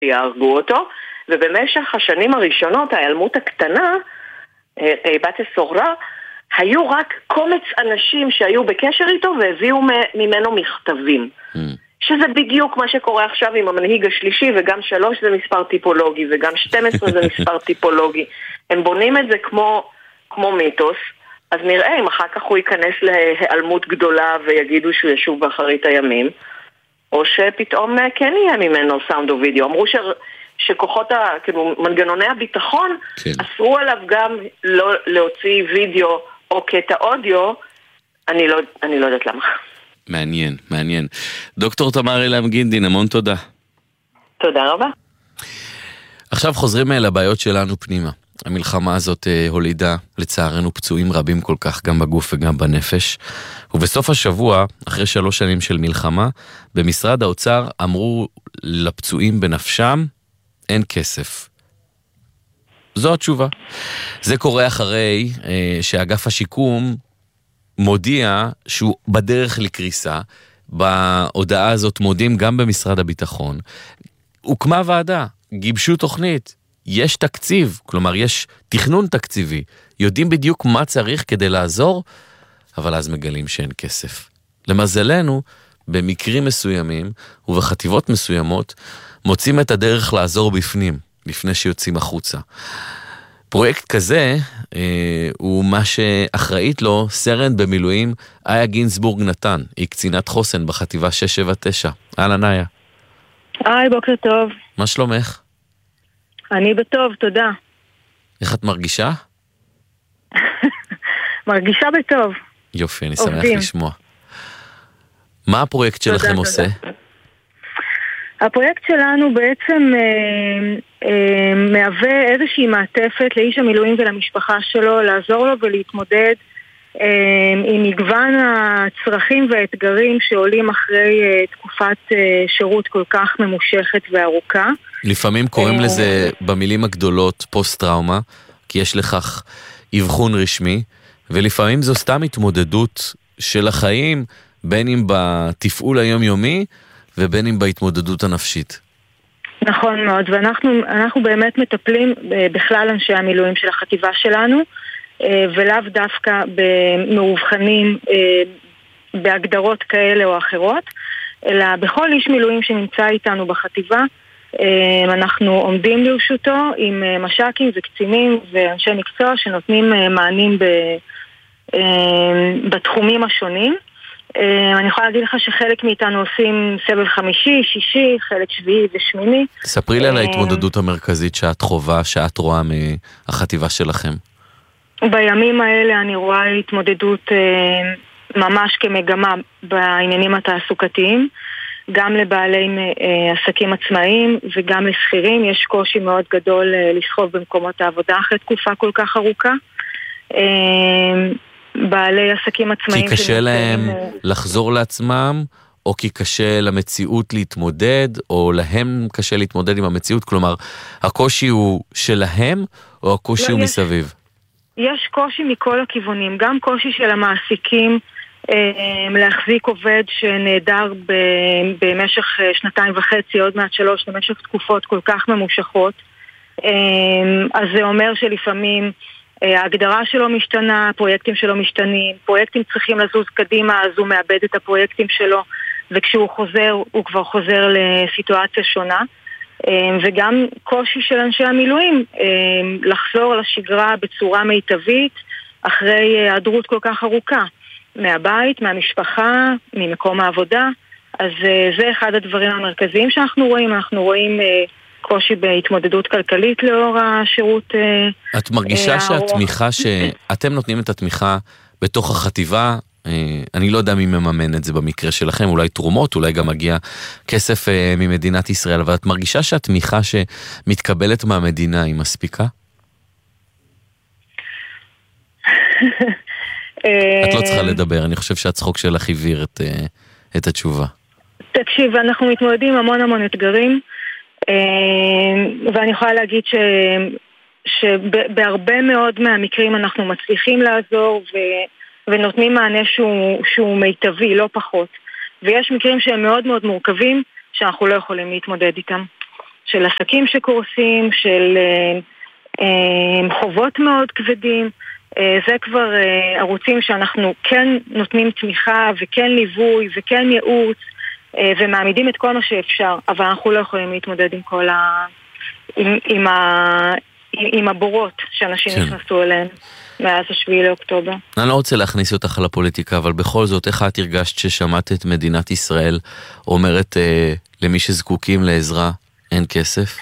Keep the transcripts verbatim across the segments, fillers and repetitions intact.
שיהרגו אותו, ובמשך השנים הראשונות, ההיעלמות הקטנה, בת הסורלה, היו רק קומץ אנשים שהיו בקשר איתו והביאו ממנו מכתבים. Mm. שזה בדיוק מה שקורה עכשיו עם המנהיג השלישי, וגם שלוש זה מספר טיפולוגי, וגם שתים עשרה זה מספר טיפולוגי. הם בונים את זה כמו, כמו מיתוס, אז נראה אם אחר כך הוא ייכנס להיעלמות גדולה ויגידו שהוא ישוב באחרית הימים, או שפתאום כן יהיה ממנו סאונד או וידאו. אמרו ש... שכוחות, ה... כאילו, מנגנוני הביטחון, כן. אסרו עליו גם לא להוציא וידאו או קטע אודיו, אני לא, אני לא יודעת למה. מעניין, מעניין. דוקטור תמר אילם גינדין, המון תודה. תודה רבה. עכשיו חוזרים אל הבעיות שלנו פנימה. המלחמה הזאת הולידה לצערנו פצועים רבים כל כך, גם בגוף וגם בנפש. ובסוף השבוע, אחרי שלוש שנים של מלחמה, במשרד האוצר אמרו לפצועים בנפשם, אין כסף. זו התשובה. זה קורה אחרי אה, שאגף השיקום מודיע שהוא בדרך לקריסה. בהודעה הזאת מודים גם במשרד הביטחון. הוקמה ועדה, גיבשו תוכנית, יש תקציב, כלומר יש תכנון תקציבי, יודעים בדיוק מה צריך כדי לעזור, אבל אז מגלים שאין כסף. למזלנו, במקרים מסוימים ובחטיבות מסוימות, מוצאים את הדרך לעזור בפנים, לפני שיוצאים החוצה. פרויקט כזה אה, הוא מה שאחראית לו סרן במילואים איה גינסבורג נתן, היא קצינת חוסן בחטיבה שש שבע תשע. אהלן איה. היי, בוקר טוב. מה שלומך? אני בטוב, תודה. איך את מרגישה? מרגישה בטוב. יופי, אני שמח לשמוע. מה הפרויקט שלכם תודה, עושה? תודה. הפרויקט שלנו בעצם אה, אה, מהווה איזושהי מעטפת לאיש המילואים ולמשפחה שלו, לעזור לו ולהתמודד אה, עם מגוון הצרכים והאתגרים שעולים אחרי אה, תקופת אה, שירות כל כך ממושכת וארוכה. לפעמים קוראים אה... לזה במילים הגדולות פוסט-טראומה, כי יש לכך אבחון רשמי, ולפעמים זו סתם התמודדות של החיים, בין אם בתפעול היומיומי, ובין אם בהתמודדות הנפשית. נכון מאוד, ואנחנו אנחנו באמת מטפלים בכלל אנשי המילואים של החטיבה שלנו, ולאו דווקא במאובחנים בהגדרות כאלה או אחרות, אלא בכל איש מילואים שנמצא איתנו בחטיבה, אנחנו עומדים לרשותו עם מש"קים וקצינים ואנשי מקצוע שנותנים מענים בתחומים השונים. אני יכולה להגיד לך שחלק מאיתנו עושים סבב חמישי, שישי, חלק שביעי ושמיני. ספרי לי על ההתמודדות המרכזית שאת חובה, שאת רואה מהחטיבה שלכם. בימים האלה אני רואה התמודדות ממש כמגמה בעניינים התעסוקתיים, גם לבעלי עסקים עצמאיים וגם לשכירים. יש קושי מאוד גדול לסחוב במקומות העבודה אחרי תקופה כל כך ארוכה. בעלי עסקים עצמאיים כי קשה להם לחזור לעצמם, או כי קשה למציאות להתמודד, או להם קשה להתמודד עם המציאות, כלומר, הקושי הוא שלהם, או הקושי הוא מסביב? יש קושי מכל הכיוונים, גם קושי של המעסיקים להחזיק עובד שנעדר במשך שנתיים וחצי, עוד מעט שלוש, במשך תקופות כל כך ממושכות. אז זה אומר שלפעמים ההגדרה שלו משתנה, פרויקטים שלו משתנים, פרויקטים צריכים לזוז קדימה, אז הוא מאבד את הפרויקטים שלו, וכשהוא חוזר, הוא כבר חוזר לסיטואציה שונה. וגם קושי של אנשי המילואים לחזור לשגרה בצורה מיטבית אחרי היעדרות כל כך ארוכה מהבית, מהמשפחה, ממקום העבודה. אז זה אחד הדברים המרכזיים שאנחנו רואים. אנחנו רואים קושי בהתמודדות כלכלית לאור השירות. את מרגישה שהתמיכה, שאתם נותנים את התמיכה בתוך החטיבה, אני לא יודע מי מממן את זה במקרה שלכם, אולי תרומות, אולי גם מגיע כסף ממדינת ישראל, אבל את מרגישה שהתמיכה שמתקבלת מהמדינה היא מספיקה? את לא צריכה לדבר, אני חושב שהצחוק שלך הבהיר את, את התשובה. תקשיב, אנחנו מתמודדים המון המון אתגרים, ואני יכולה להגיד ש, שבהרבה מאוד מהמקרים אנחנו מצליחים לעזור ו, ונותנים מענה שהוא, שהוא מיטבי, לא פחות. ויש מקרים שהם מאוד מאוד מורכבים שאנחנו לא יכולים להתמודד איתם. של עסקים שקורסים, של חובות מאוד כבדים. זה כבר ערוצים שאנחנו כן נותנים תמיכה וכן ליווי וכן ייעוץ ומעמידים את כל מה שאפשר, אבל אנחנו לא יכולים להתמודד עם כל ה... עם, עם, ה... עם הבורות שאנשים כן. נכנסו אליהם מאז השביעי לאוקטובר. אני לא רוצה להכניס אותך לפוליטיקה, אבל בכל זאת, איך את הרגשת ששמעת את מדינת ישראל אומרת אה, למי שזקוקים לעזרה אין כסף?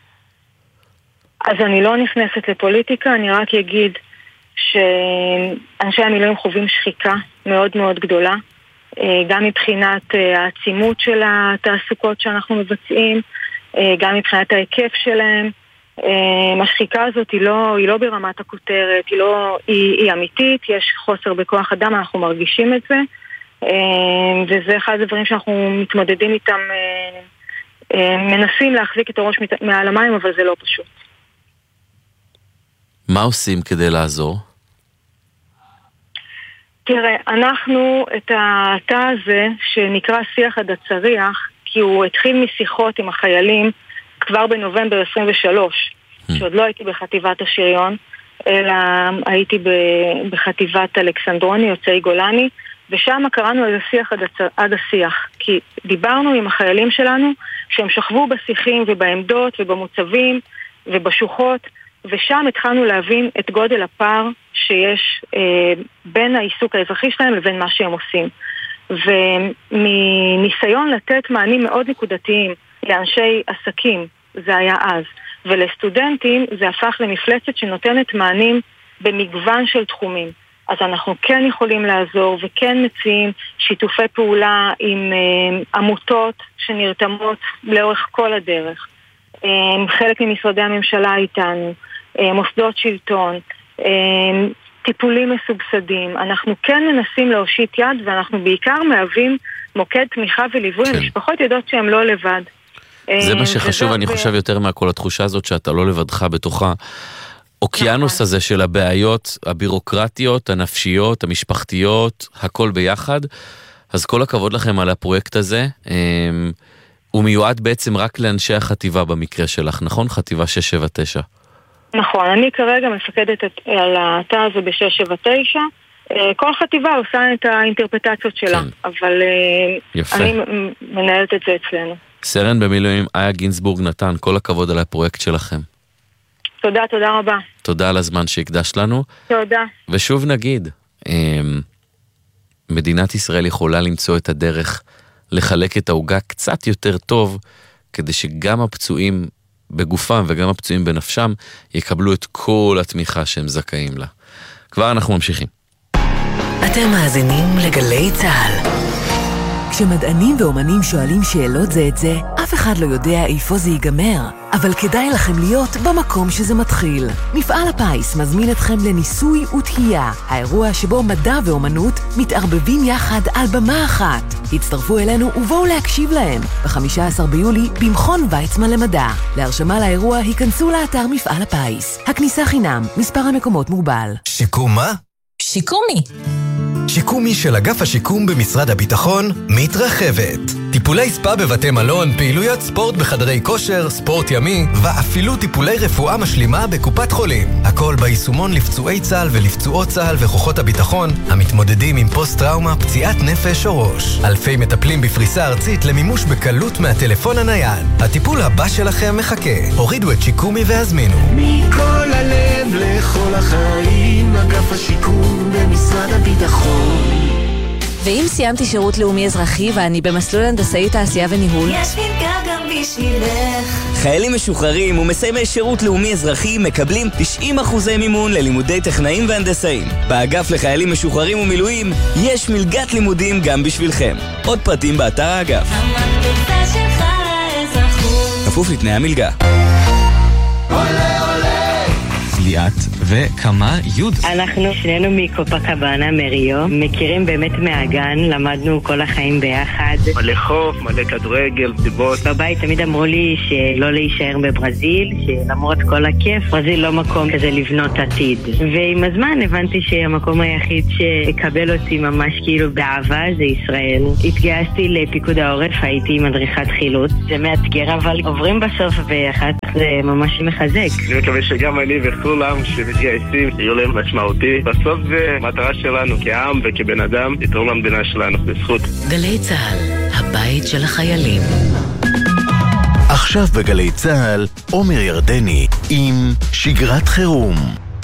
אז אני לא נכנסת לפוליטיקה, אני רק אגיד שאנשי המילואים חווים שחיקה מאוד מאוד גדולה, גם מבחינת העצימות של התעסוקות שאנחנו מבצעים, גם מבחינת ההיקף שלהם. השחיקה הזאת היא לא, היא לא ברמת הכותרת, היא, לא, היא, היא אמיתית, יש חוסר בכוח אדם, אנחנו מרגישים את זה, וזה אחד הדברים שאנחנו מתמודדים איתם, מנסים להחזיק את הראש מעל המים, אבל זה לא פשוט. מה עושים כדי לעזור? תראה, אנחנו את התא הזה שנקרא שיח עד הצריח, כי הוא התחיל משיחות עם החיילים כבר בנובמבר עשרים ושלוש, hmm. שעוד לא הייתי בחטיבת השריון, אלא הייתי בחטיבת אלכסנדרוני, יוצאי גולני, ושם קראנו איזה שיח עד, הצ... עד השיח, כי דיברנו עם החיילים שלנו שהם שכבו בשיחים ובעמדות ובמוצבים ובשוחות, ושם התחלנו להבין את גודל הפער שיש אה, בין העיסוק האזרחי שלהם לבין מה שהם עושים. ומניסיון לתת מענים מאוד נקודתיים לאנשי עסקים, זה היה אז, ולסטודנטים זה הפך למפלצת שנותנת מענים במגוון של תחומים. אז אנחנו כן יכולים לעזור וכן מציעים שיתופי פעולה עם אה, עמותות שנרתמות לאורך כל הדרך. אה, חלק ממשרדי הממשלה איתנו, מוסדות שלטון, טיפולים מסובסדים. אנחנו כן מנסים להושיט יד, ואנחנו בעיקר מהווים מוקד תמיכה וליווי. כן. המשפחות יודעות שהן לא לבד. זה מה שחשוב, אני חושב יותר מהכל, התחושה הזאת שאתה לא לבדך בתוך האוקיינוס הזה של הבעיות הבירוקרטיות, הנפשיות, המשפחתיות, הכל ביחד. אז כל הכבוד לכם על הפרויקט הזה. הוא מיועד בעצם רק לאנשי החטיבה במקרה שלך, נכון? חטיבה שש שבע תשע. נכון, אני כרגע מפקדת על התא הזה ב-שש שבע תשע. כל חטיבה עושה את האינטרפטציות שלה, כן. אבל יפה. אני מנהלת את זה אצלנו. סרן במילואים, איה גינסבורג נתן, כל הכבוד על הפרויקט שלכם. תודה, תודה רבה. תודה על הזמן שהקדשת לנו. תודה. ושוב נגיד, מדינת ישראל יכולה למצוא את הדרך לחלק את ההוגה קצת יותר טוב, כדי שגם הפצועים בגופם וגם הפצועים בנפשם יקבלו את כל התמיכה שהם זכאים לה. כבר אנחנו ממשיכים. אתם מאזינים לגלי צהל. כשמדענים ואומנים שואלים שאלות זה את זה, אף אחד לא יודע איפה זה ייגמר. אבל כדאי לכם להיות במקום שזה מתחיל. מפעל הפיס מזמין אתכם לניסוי ותהייה, האירוע שבו מדע ואומנות מתערבבים יחד על במה אחת. הצטרפו אלינו ובואו להקשיב להם. ב-חמישה עשר ביולי במכון ויצמן למדע. להרשמה לאירוע היכנסו לאתר מפעל הפיס. הכניסה חינם, מספר המקומות מוגבל. שיקום מה? שיקומי. שיקומי של אגף השיקום במשרד הביטחון מתרחבת. טיפולי ספה בבתי מלון, פעילויות ספורט בחדרי כושר, ספורט ימי, ואפילו טיפולי רפואה משלימה בקופת חולים. הכל ביישומון לפצועי צה"ל ולפצועות צה"ל וכוחות הביטחון המתמודדים עם פוסט-טראומה, פציעת נפש או ראש. אלפי מטפלים בפריסה ארצית למימוש בקלות מהטלפון הנייד. הטיפול הבא שלכם מחכה. הורידו את שיקומי והזמינו. מכל הלב לכל החיים, אגף השיקום במשרד הביטחון. ואם סיימתי שירות לאומי אזרחי ואני במסלול הנדסאי תעשייה וניהול, יש מלגה גם בשבילך. חיילים משוחררים ומסיימי שירות לאומי אזרחי מקבלים תשעים אחוזי מימון ללימודי טכנאים והנדסאים. באגף לחיילים משוחררים ומילואים יש מלגת לימודים גם בשבילכם. עוד פרטים באתר האגף. המקפצה שלך לאזרחות. כפוף לתנאי המלגה. עולה עולה ליאת וכמה יוד. אנחנו שנינו מקופקבנה, מריו, מכירים באמת מהגן, למדנו כל החיים ביחד. מלא חוף, מלא כדורגל, סיבות. בבית תמיד אמרו לי שלא להישאר בברזיל, שלמרות כל הכיף, ברזיל לא מקום כזה לבנות עתיד. ועם הזמן הבנתי שהמקום היחיד שקבל אותי ממש כאילו באהבה זה ישראל. התגייסתי לפיקוד העורף, הייתי מדריכת חילוץ. זה מאתגר, אבל עוברים בסוף ואחר כך זה ממש מחזק. אני מקווה שגם אני וכולם שמתגייסים יהיו להם משמעותי. בסוף זה מטרה שלנו כעם וכבן אדם לתרום למדינה שלנו בזכות. גלי צהל, הבית של החיילים. עכשיו בגלי צהל, עומר ירדני עם שגרת חירום.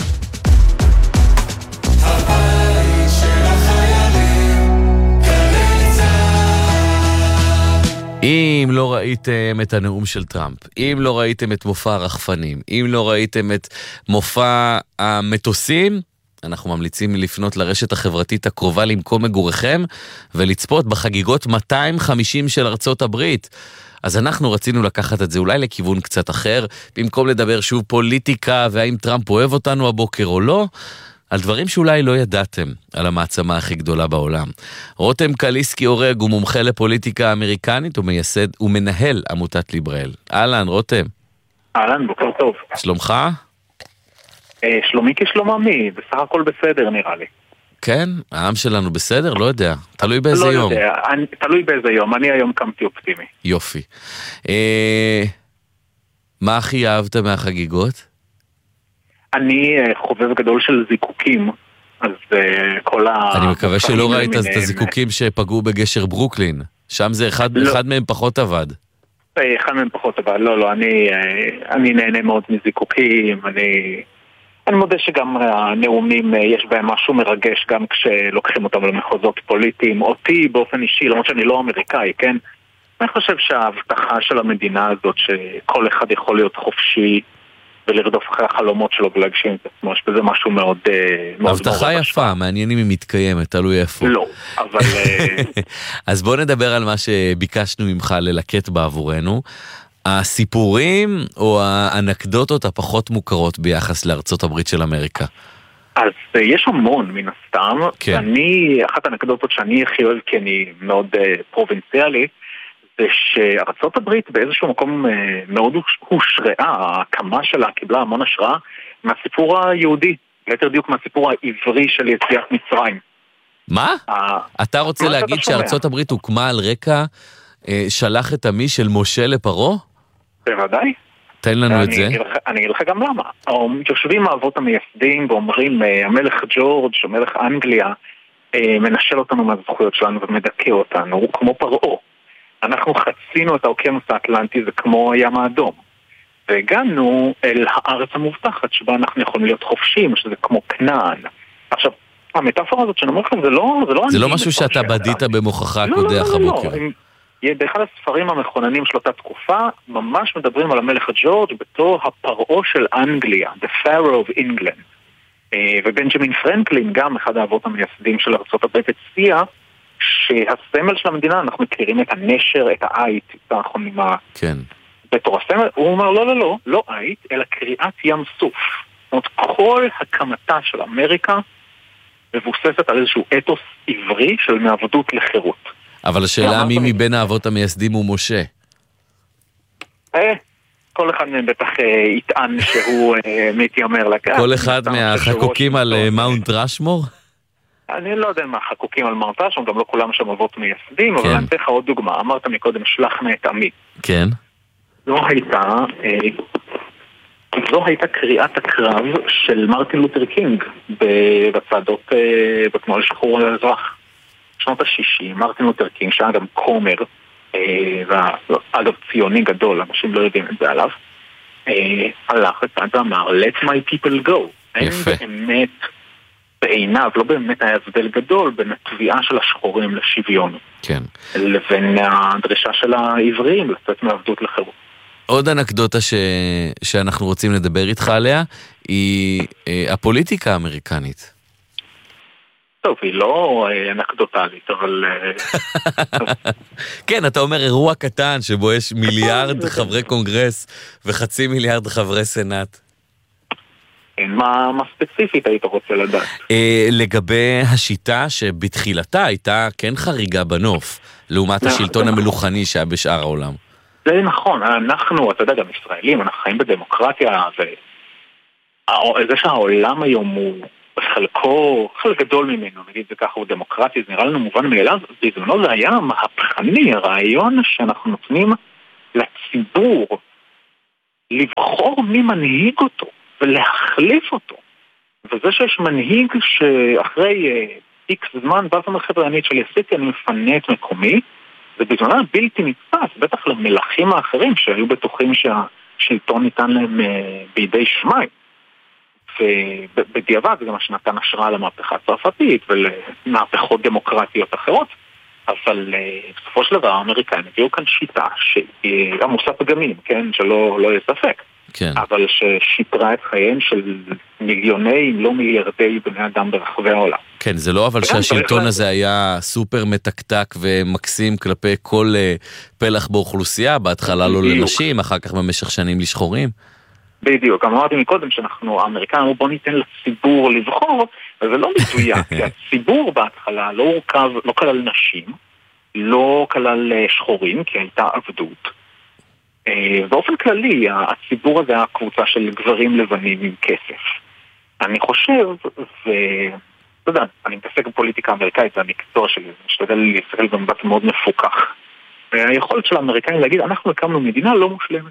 אם לא ראיתם את הנאום של טראמפ, אם לא ראיתם את מופע הרחפנים, אם לא ראיתם את מופע המטוסים, אנחנו ממליצים לפנות לרשת החברתית הקרובה למקום מגוריכם ולצפות בחגיגות מאתיים וחמישים של ארצות הברית. אז אנחנו רצינו לקחת את זה אולי לכיוון קצת אחר, במקום לדבר שוב פוליטיקה והאם טראמפ אוהב אותנו הבוקר או לא, על דברים שאולי לא ידעתם על המעצמה הכי גדולה בעולם. רותם קליסקי אורג הוא מומחה לפוליטיקה אמריקנית ומייסד ומנהל עמותת ליברל. אהלן, רותם. אהלן, בוקר טוב. שלומך? אה, שלומי כשלוממי, בסך הכל בסדר נראה לי. כן? העם שלנו בסדר? לא יודע. תלוי באיזה לא יום. לא יודע, אני, תלוי באיזה יום. אני היום קמתי אופטימי. יופי. אה, מה הכי אהבת מהחגיגות? אני חובב גדול של זיקוקים, אז uh, כל ה... אני מקווה שלא ראית אז את הזיקוקים שפגעו בגשר ברוקלין. שם זה אחד, לא. אחד מהם פחות עבד. אחד מהם פחות עבד, לא, לא, אני, אני נהנה מאוד מזיקוקים, אני, אני מודה שגם הנאומים יש בהם משהו מרגש, גם כשלוקחים אותם למחוזות פוליטיים, אותי באופן אישי, למרות שאני לא אמריקאי, כן? אני חושב שההבטחה של המדינה הזאת, שכל אחד יכול להיות חופשי, ולרדוף אחרי החלומות שלו ולהגשים את עצמו, יש בזה משהו מאוד... הבטחה יפה, מעניין אם היא מתקיימת, תלוי איפה. לא, אבל... אז בוא נדבר על מה שביקשנו ממך ללקט בעבורנו. הסיפורים או האנקדוטות הפחות מוכרות ביחס לארצות הברית של אמריקה? אז יש המון מן הסתם, כן. ואני, אחת האנקדוטות שאני הכי אוהב, כי אני מאוד פרובינציאלי, זה שארצות הברית באיזשהו מקום מאוד הושרעה, ההקמה שלה קיבלה המון השראה מהסיפור היהודי, ליתר דיוק מהסיפור העברי של יציאת מצרים. מה? אתה רוצה להגיד שארצות הברית הוקמה על רקע שלח את עמי של משה לפרעה? בוודאי. תן לנו את זה. אני אגיד לך גם למה. יושבים האבות המייסדים ואומרים, המלך ג'ורג', המלך אנגליה, מנשל אותנו מהזכויות שלנו ומדכא אותנו, הוא כמו פרעה. אנחנו חצינו את האוקיינוס האטלנטי, זה כמו הים האדום. והגענו אל הארץ המובטחת, שבה אנחנו יכולים להיות חופשים, שזה כמו כנען. עכשיו, המטאפורה הזאת שאני אומר לך, זה לא... זה לא, זה לא משהו שאתה בדית במוכחה הקודח הבוקר. באחד הספרים המכוננים של אותה תקופה, ממש מדברים על המלך ג'ורג' בתור הפרעה של אנגליה, the Pharaoh of England. ובנג'מין פרנקלין, גם אחד האבות המייסדים של ארצות הברית, הציע שהסמל של המדינה, אנחנו מכירים את הנשר, את העית, את האחרונים ה... כן. בתור הסמל, הוא אומר, לא, לא, לא, לא עית, אלא קריאת ים סוף. זאת אומרת, כל הקמתה של אמריקה מבוססת על איזשהו אתוס עברי של מעבדות לחירות. אבל השאלה מי מבין האבות המייסדים הוא משה? אה, כל אחד מהם בטח יטען שהוא מתיימר לכך. כל אחד מהחקוקים על מאונט רשמור? אני לא יודע מה חקוקים על מאונט רשמור, גם לא כולם שם אבות מייסדים, אבל אני אתן לך עוד דוגמה. אמרת מקודם, שלחנה את עמי. כן. זו הייתה, זו הייתה קריאת הקרב של מרטין לותר קינג בצעדות, בתנועה לשחרור האזרח. בשנות ה-שישים, מרטין לותר קינג, שהיה גם כומר, ואגב ציוני גדול, אנשים לא יודעים את זה עליו, הלך לצד ואמר, let my people go. יפה. אין באמת בעיניו, לא באמת היה הבדל גדול בין התביעה של השחורים לשוויון. כן. לבין הדרישה של העבריים לצאת מעבדות לחירות. עוד אנקדוטה ש... שאנחנו רוצים לדבר איתך עליה, היא הפוליטיקה האמריקנית. טוב, היא לא אנקדוטלית, אבל... כן, אתה אומר אירוע קטן שבו יש מיליארד חברי קונגרס וחצי מיליארד חברי סנאט. מה, מה ספציפית היית רוצה לדעת? אה, לגבי השיטה שבתחילתה הייתה כן חריגה בנוף, לעומת השלטון המלוכני שהיה בשאר העולם. זה נכון, אנחנו, אתה יודע, גם ישראלים, אנחנו חיים בדמוקרטיה, וזה שהעולם היום הוא חלקו, חלק גדול ממנו, נגיד זה ככה, הוא דמוקרטי, זה נראה לנו מובן מאליו, בזמנו זה היה מהפכני, הרעיון שאנחנו נותנים לציבור לבחור מי מנהיג אותו ולהחליף אותו, וזה שיש מנהיג שאחרי איקס זמן בא ואומר חבר'ה, אני אצלי עשיתי, אני מפנה את מקומי, זה בזמנו בלתי נתפס, בטח למלכים האחרים שהיו בטוחים שהשלטון ניתן להם בידי שמיים, ובדיעבד זה גם שנתן השראה למהפכה הצרפתית ולמהפכות דמוקרטיות אחרות, אבל בסופו של דבר האמריקאים הביאו כאן שיטה שהיא עמוסה פגמים, כן, שלא לא יהיה ספק, כן. אבל ששיפרה את חייהם של מיליוני, אם לא מיליארדי בני אדם ברחבי העולם. כן, זה לא אבל שהשלטון הזה היה סופר מתקתק ומקסים כלפי כל פלח באוכלוסייה, בהתחלה לא לנשים, אחר כך במשך שנים לשחורים. בדיוק, גם אמרתי מקודם שאנחנו, האמריקאים, אמרו בוא ניתן לציבור לבחור, אבל זה לא מדויק, כי הציבור בהתחלה לא הורכב, לא כלל נשים, לא כלל שחורים, כי הייתה עבדות. באופן כללי, הציבור הזה היה קבוצה של גברים לבנים עם כסף. אני חושב, ואתה יודע, אני מתעסק בפוליטיקה האמריקאית, זה המקצוע שלי, משתדל להסתכל במבט מאוד מפוקח. והיכולת של האמריקאים להגיד, אנחנו הקמנו מדינה לא מושלמת.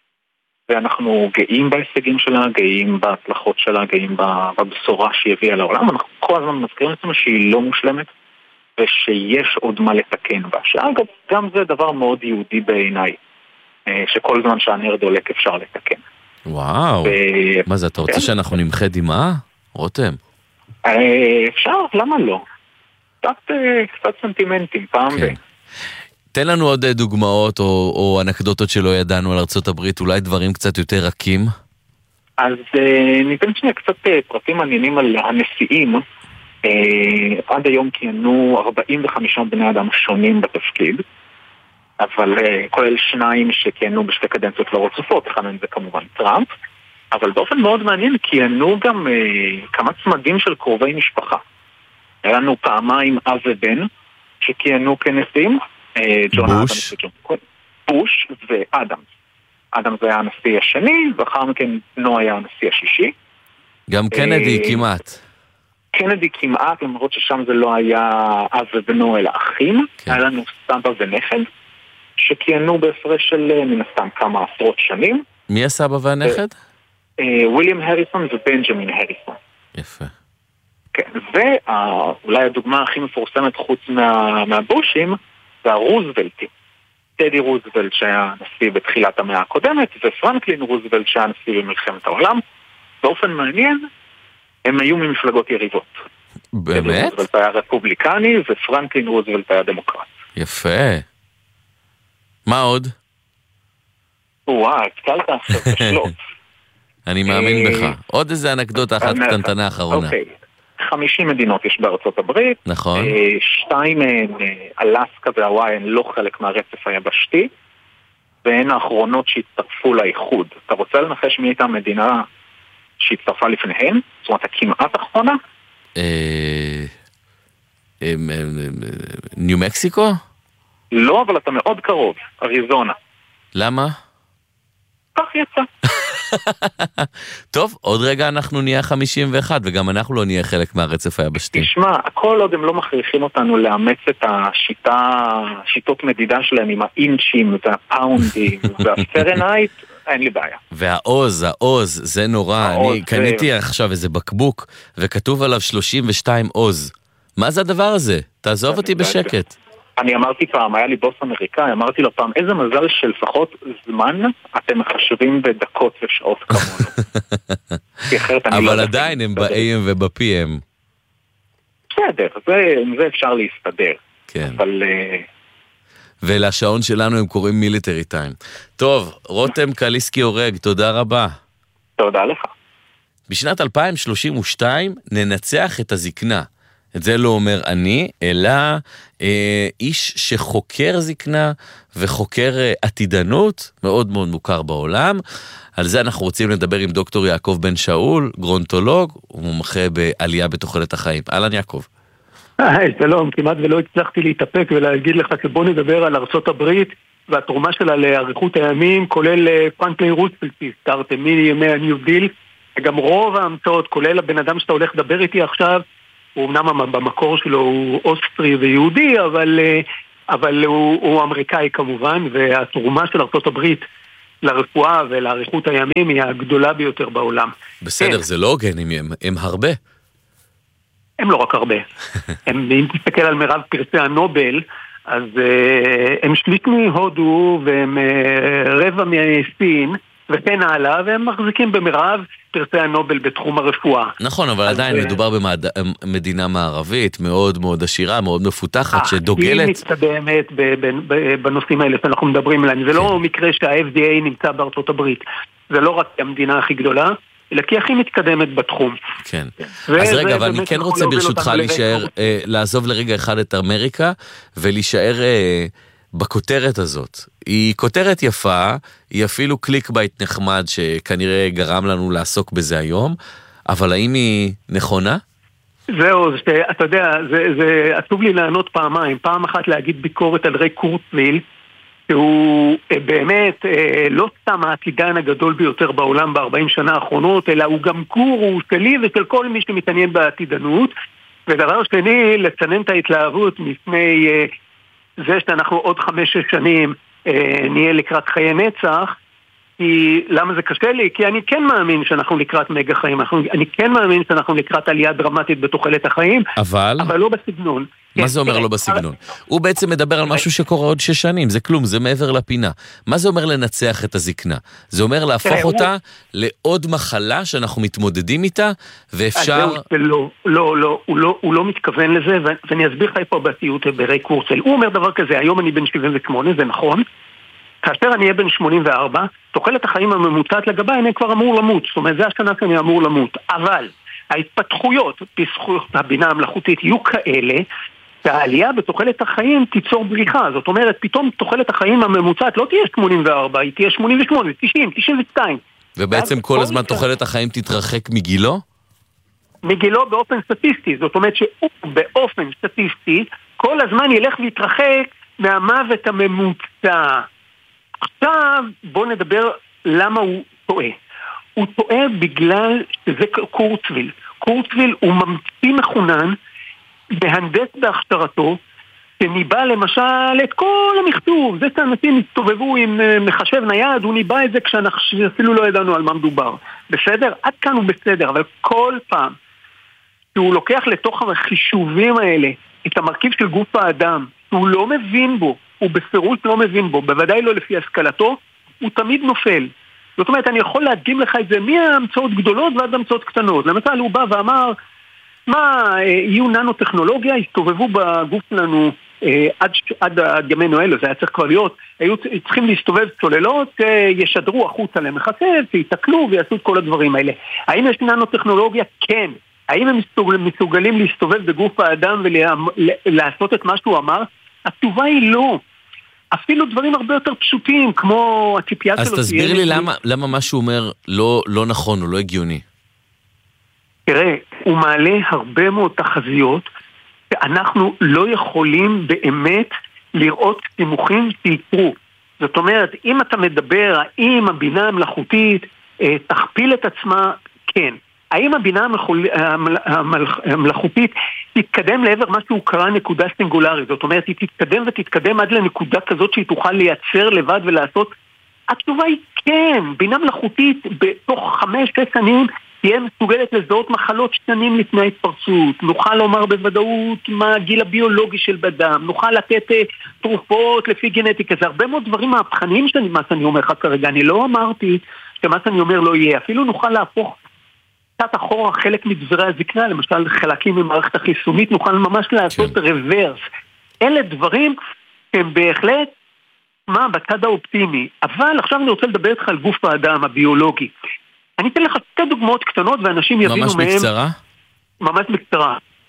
ואנחנו גאים בהישגים שלה, גאים בהצלחות שלה, גאים בבשורה שהיא הביאה לעולם. אנחנו כל הזמן מזכירים לעצמנו שהיא לא מושלמת, ושיש עוד מה לתקן בה. שאגב, גם זה דבר מאוד יהודי בעיניי, שכל זמן שהנר דולק אפשר לתקן. וואו, ו... מה זה, אתה רוצה שאנחנו נמחה דמעה? רותם. אפשר, למה לא? קצת, קצת סנטימנטים, פעם כן. ב... תן לנו עוד דוגמאות או, או אנקדוטות שלא ידענו על ארצות הברית, אולי דברים קצת יותר רכים. אז ניתן שנייה קצת פרטים מעניינים על הנשיאים. עד היום כיהנו ארבעים וחמישה בני אדם שונים בתפקיד, אבל כולל שניים שכיהנו בשתי קדנציות לא רצופות, אחד מהם זה כמובן טראמפ, אבל באופן מאוד מעניין כיהנו גם כמה צמדים של קרובי משפחה. היה לנו פעמיים אב ובן שכיהנו כנשיאים, ג'ון אדמס וג'ון קווין, בוש ואדמס. אדמס היה הנשיא השני, ואחר מכן נו היה הנשיא השישי. גם קנדי כמעט. קנדי כמעט, למרות ששם זה לא היה אב ובנו אלא אחים. היה לנו סבא ונכד, שכיהנו בהפרש של מן הסתם כמה עשרות שנים. מי הסבא והנכד? וויליאם הריסון ובנג'מין הריסון. יפה. כן, ואולי הדוגמה הכי מפורסמת חוץ מהבושים, זה הרוזוולטים. טדי רוזוולט שהיה נשיא בתחילת המאה הקודמת, ופרנקלין רוזוולט שהיה נשיא במלחמת העולם. באופן מעניין, הם היו ממפלגות יריבות. באמת? טדי רוזוולט היה רפובליקני, ופרנקלין רוזוולט היה דמוקרט. יפה. מה עוד? וואו, התקלת עכשיו בשלוף. אני מאמין בך. עוד איזה אנקדוטה אחת קטנטנה אחרונה. אוקיי. חמישים מדינות יש בארצות הברית. נכון. שתיים מהן, אלסקה והוואי, הן לא חלק מהרצף היבשתי, והן האחרונות שהצטרפו לאיחוד. אתה רוצה לנחש מי הייתה המדינה שהצטרפה לפניהן? זאת אומרת, הכמעט האחרונה? ניו מקסיקו? לא, אבל אתה מאוד קרוב. אריזונה. למה? כך יצא. טוב, עוד רגע אנחנו נהיה חמישים ואחת, וגם אנחנו לא נהיה חלק מהרצף היבשתי. תשמע, הכל עוד הם לא מכריחים אותנו לאמץ את השיטה, שיטות מדידה שלהם עם האינצ'ים והפאונדים והפרנייט, אין לי בעיה. והעוז, העוז, זה נורא. אני קניתי עכשיו איזה בקבוק, וכתוב עליו שלושים ושתיים עוז. מה זה הדבר הזה? תעזוב אותי בשקט. אני אמרתי פעם, היה לי בוס אמריקאי, אמרתי לו פעם, איזה מזל שלפחות זמן אתם מחשבים בדקות ושעות כמונו. אבל עדיין הם ב-איי אם וב-פי אם. בסדר, עם זה אפשר להסתדר. כן. אבל... ולשעון שלנו הם קוראים מיליטרי טיים. טוב, רותם קליסקי אורג, תודה רבה. תודה לך. בשנת אלפיים שלושים ושתיים ננצח את הזקנה. את זה לא אומר אני, אלא אה, איש שחוקר זקנה וחוקר אה, עתידנות, מאוד מאוד מוכר בעולם. על זה אנחנו רוצים לדבר עם דוקטור יעקב בן שאול, גרונטולוג, ומומחה בעלייה בתוחלת החיים. אהלן יעקב. היי, שלום, כמעט ולא הצלחתי להתאפק ולהגיד לך שבוא נדבר על ארצות הברית והתרומה שלה לאריכות הימים, כולל פרנקלין רוזוולט שהזכרתם מימי הניו דיל, גם רוב ההמצאות, כולל הבן אדם שאתה הולך לדבר איתי עכשיו, הוא אמנם במקור שלו הוא אוסטרי ויהודי, אבל, אבל הוא, הוא אמריקאי כמובן, והתרומה של ארצות הברית לרפואה ולאריכות הימים היא הגדולה ביותר בעולם. בסדר, כן. זה לא הוגן, הם, הם הרבה. הם לא רק הרבה. הם, אם תסתכל על מרב פרסי הנובל, אז uh, הם שליט מהודו והם uh, רבע מסין וכן הלאה, והם מחזיקים במרב פרסי הנובל בתחום הרפואה. נכון, אבל עדיין uh, מדובר במדינה מערבית מאוד מאוד עשירה, מאוד מפותחת, שדוגלת... היא מתקדמת בנושאים האלה שאנחנו מדברים עליהם. זה לא מקרה שה-אף די איי נמצא בארצות הברית. זה לא רק המדינה הכי גדולה, אלא כי הכי מתקדמת בתחום. כן. אז רגע, אבל אני כן רוצה ברשותך להישאר, לעזוב לרגע אחד את אמריקה, ולהישאר בכותרת הזאת. היא כותרת יפה, היא אפילו קליק בית נחמד, שכנראה גרם לנו לעסוק בזה היום, אבל האם היא נכונה? זהו, אתה יודע, זה עצוב לי לענות פעמיים. פעם אחת להגיד ביקורת על ריי קורצוויל, שהוא באמת לא סתם העתידן הגדול ביותר בעולם ב-ארבעים שנה האחרונות, אלא הוא גם גורו שלי ושל כל מי שמתעניין בעתידנות. ודבר שני, לצנן את ההתלהבות מפני זה שאנחנו עוד חמש שנים נהיה לקראת חיי נצח. כי למה זה קשה לי? כי אני כן מאמין שאנחנו לקראת מגה חיים, אני כן מאמין שאנחנו לקראת עלייה דרמטית בתוחלת החיים, אבל, אבל לא בסגנון. מה זה אומר לא בסגנון? הוא בעצם מדבר על משהו שקורה עוד שש שנים, זה כלום, זה מעבר לפינה. מה זה אומר לנצח את הזקנה? זה אומר להפוך אותה לעוד מחלה שאנחנו מתמודדים איתה, ואפשר... לא, לא, לא, הוא לא מתכוון לזה, ואני אסביר לך איפה הבעתיות בריי קורצוויל. הוא אומר דבר כזה, היום אני בן שבעים ושמונה, זה נכון, כאשר אני אהיה בן שמונים וארבע, תוחלת החיים הממוצעת לגבי, אני כבר אמור למות, זאת אומרת, זה השנה שאני אמור למות, אבל ההתפתחויות בזכות הבינה המלאכותית יהיו כאלה, והעלייה בתוחלת החיים תיצור בריחה, זאת אומרת, פתאום תוחלת החיים הממוצעת לא תהיה שמונים וארבע, היא תהיה שמונים ושמונה, תשעים, תשעים ושתיים. ובעצם כל הזמן תוחלת החיים תתרחק מגילו? מגילו באופן סטטיסטי, זאת אומרת שהוא באופן סטטיסטי, כל הזמן ילך ויתרחק מהמוות הממוצע. עכשיו בוא נדבר למה הוא טועה. הוא טועה בגלל שזה קורצוויל. קורצוויל הוא ממציא מחונן, מהנדס בהכשרתו, שניבא למשל את כל המכתוב. זה שאנשים הסתובבו עם מחשב נייד, הוא ניבא את זה כשאנחנו אפילו לא ידענו על מה מדובר. בסדר? עד כאן הוא בסדר, אבל כל פעם שהוא לוקח לתוך החישובים האלה את המרכיב של גוף האדם, הוא לא מבין בו, הוא בפירוש לא מבין בו, בוודאי לא לפי השכלתו, הוא תמיד נופל. זאת אומרת, אני יכול להדגים לך את זה מהמצאות גדולות ועד המצאות קטנות. למשל, הוא בא ואמר, מה, יהיו ננו-טכנולוגיה, הסתובבו בגוף שלנו אה, עד, עד, עד ימינו אלו, זה היה צריך כבר להיות, היו צריכים להסתובב צוללות, אה, ישדרו החוצה למחשב, שיתקלו ויעשו את כל הדברים האלה. האם יש ננו-טכנולוגיה? כן. האם הם מסוגלים להסתובב בגוף האדם ולעשות את מה שהוא אמר? התשובה היא לא. אפילו דברים הרבה יותר פשוטים, כמו הציפייה שלו. אז תסביר לי למה, למה מה שהוא אומר לא, לא נכון או לא הגיוני. תראה, הוא מעלה הרבה מאוד תחזיות, שאנחנו לא יכולים באמת לראות סימוכים שיקרו. זאת אומרת, אם אתה מדבר, האם הבינה המלאכותית אה, תכפיל את עצמה, כן. האם הבינה המחול... המלאכותית תתקדם לעבר מה שהוא קרא נקודה סינגולרית? זאת אומרת, היא תתקדם ותתקדם עד לנקודה כזאת שהיא תוכל לייצר לבד ולעשות? התשובה היא כן. בינה מלאכותית בתוך חמש, שש שנים תהיה מסוגלת לזהות מחלות שנים לפני ההתפרצות. נוכל לומר בוודאות מה הגיל הביולוגי של בדם. נוכל לתת תרופות לפי גנטיקה. זה הרבה מאוד דברים מהפכניים שאני, מה שאני אומר לך כרגע. אני לא אמרתי שמה שאני אומר לא יהיה. אפילו נוכל להפוך קצת אחורה חלק מדברי הזקנה, למשל חלקים ממערכת החיסונית, נוכל ממש לעשות רוורס. אלה דברים הם בהחלט, מה, בצד האופטימי. אבל עכשיו אני רוצה לדבר איתך על גוף האדם, הביולוגי. אני אתן לך שתי דוגמאות קטנות, ואנשים יבינו מהם... ממש בקצרה? ממש בקצרה.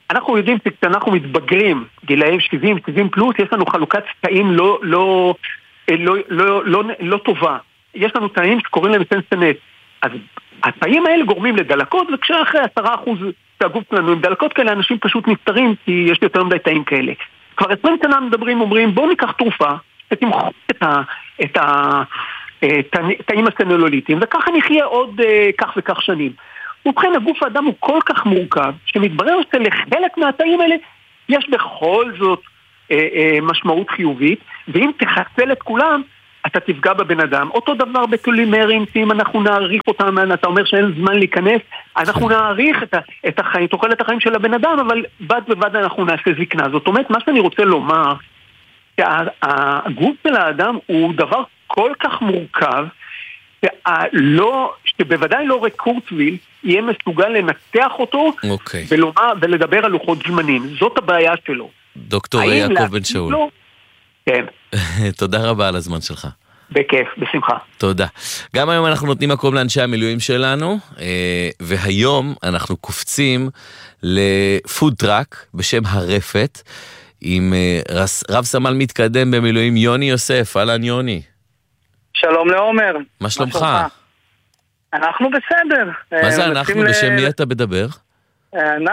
אנחנו יודעים שכשאנחנו מתבגרים, גילאים שבעים, שבעים פלוס, יש לנו חלוקת תאים לא, לא, לא, לא, לא, לא טובה. יש לנו תאים שקוראים להם סנסנט. אז התאים האלה גורמים לדלקות, וכשאחרי עשרה אחוז שהגוף שלנו עם דלקות כאלה, אנשים פשוט נפטרים, כי יש יותר מדי תאים כאלה. כבר עשרים שנה מדברים, אומרים, בואו ניקח תרופה, ותמחוק את ה... את ה תאים הסלוליטיים, וככה נחיה עוד כך וכך שנים. ובכן, הגוף האדם הוא כל כך מורכב, שמתברר שלחלק מהתאים האלה יש בכל זאת אה, אה, משמעות חיובית, ואם תחסל את כולם, אתה תפגע בבן אדם. אותו דבר בטולימרים, אם אנחנו נעריך אותם, אתה אומר שאין זמן להיכנס, אנחנו נעריך את, ה, את החיים, תוחלת החיים של הבן אדם, אבל בד בבד אנחנו נעשה זקנה. זאת אומרת, מה שאני רוצה לומר, שהגוף של האדם הוא דבר כל כך מורכב, לא, שבוודאי לא רק קורצוויל יהיה מסוגל לנתח אותו okay. ולומר, ולדבר על לוחות זמנים. זאת הבעיה שלו. דוקטור יעקב בן שאול. לו? כן. תודה רבה על הזמן שלך. בכיף, בשמחה. תודה. גם היום אנחנו נותנים מקום לאנשי המילואים שלנו, והיום אנחנו קופצים לפוד טראק בשם הרפת, עם רב סמל מתקדם במילואים יוני יוסף. אהלן יוני. שלום לעומר. מה שלומך? אנחנו בסדר. מה זה אנחנו? בשם מי אתה מדבר?